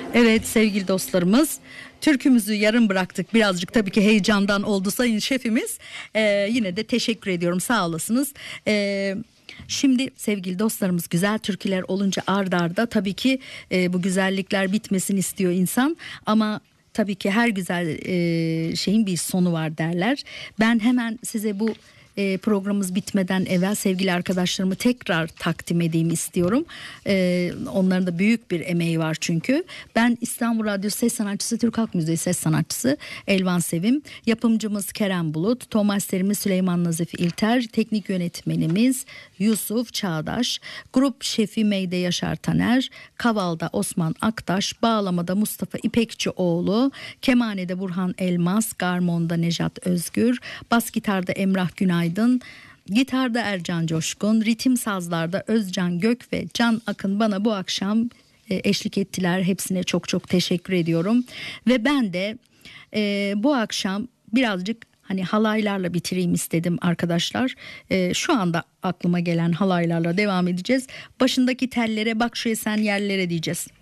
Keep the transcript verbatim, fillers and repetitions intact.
Evet sevgili dostlarımız, türkümüzü yarım bıraktık, birazcık tabii ki heyecandan oldu sayın şefimiz. Ee, yine de teşekkür ediyorum, sağ olasınız. Ee, Şimdi sevgili dostlarımız, güzel türküler olunca ard arda tabii ki e, bu güzellikler bitmesin istiyor insan, ama tabii ki her güzel e, şeyin bir sonu var derler. Ben hemen size bu e, programımız bitmeden evvel sevgili arkadaşlarımı tekrar takdim edeyim istiyorum. E, onların da büyük bir emeği var çünkü. Ben İstanbul Radyosu ses sanatçısı, Türk Halk Müziği ses sanatçısı Elvan Sevim, yapımcımız Kerem Bulut, tomasterimiz Süleyman Nazifi İlter, teknik yönetmenimiz Yusuf Çağdaş, grup şefi Meyde Yaşar Taner, Kaval'da Osman Aktaş, bağlamada Mustafa İpekçioğlu, kemanede Burhan Elmas, garmonda Nejat Özgür, bas gitarda Emrah Günaydın, gitarda Ercan Coşkun, ritim sazlarda Özcan Gök ve Can Akın bana bu akşam e, eşlik ettiler. Hepsine çok çok teşekkür ediyorum. Ve ben de e, bu akşam birazcık hani halaylarla bitireyim istedim arkadaşlar. Ee, şu anda aklıma gelen halaylarla devam edeceğiz. Başındaki tellere bak şu esen yerlere diyeceğiz.